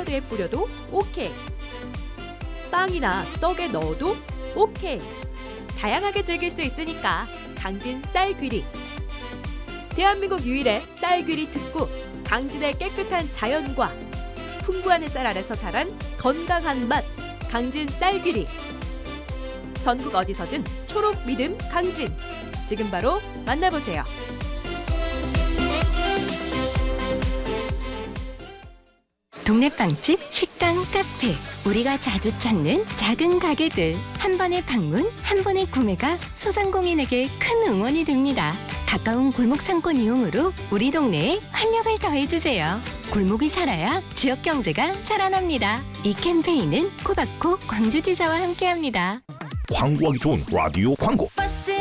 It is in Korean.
샐러드에 뿌려도 오케이. 빵이나 떡에 넣어도 오케이. 다양하게 즐길 수 있으니까 강진 쌀귀리. 대한민국 유일의 쌀귀리 특구, 강진의 깨끗한 자연과 풍부한 햇살 아래서 자란 건강한 맛, 강진 쌀귀리. 전국 어디서든 초록 믿음 강진. 지금 바로 만나보세요. 동네 빵집, 식당, 카페, 우리가 자주 찾는 작은 가게들. 한 번의 방문, 한 번의 구매가 소상공인에게 큰 응원이 됩니다. 가까운 골목 상권 이용으로 우리 동네에 활력을 더해주세요. 골목이 살아야 지역 경제가 살아납니다. 이 캠페인은 코바코 광주지사와 함께합니다. 광고하기 좋은 라디오 광고. 버스